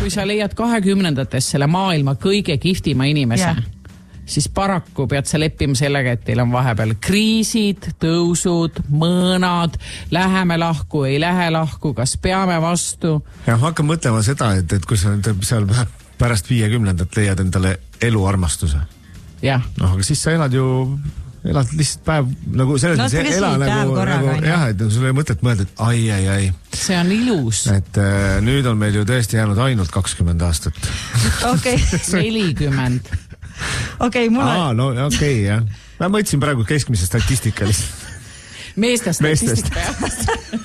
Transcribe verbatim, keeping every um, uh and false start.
kui sa leiad kahekümnendates selle maailma kõige kihvtima inimese, ja. siis paraku pead sa leppima sellega, et teil on vahepeal kriisid, tõusud, mõõnad, läheme lahku, ei lähe lahku, kas peame vastu. Ja ma hakkan mõtlema seda, et, et kui sa seal pärast viiekümnendat leiad endale eluarmastuse. Ja. No, aga siis sa elad ju, elad lihtsalt päev, nagu selles no, mõttes ela nagu, nagu jah, et sul ei mõtet mõelda, et ai, ai, ai. See on ilus. Et äh, nüüd on meil ju tõesti jäänud ainult kakskümmend aastat. Okei. nelikümmend. Okei, mul Aa, no okei, okay, jah. Ma mõtlesin praegu keskmise statistikalist. Meeste statistika.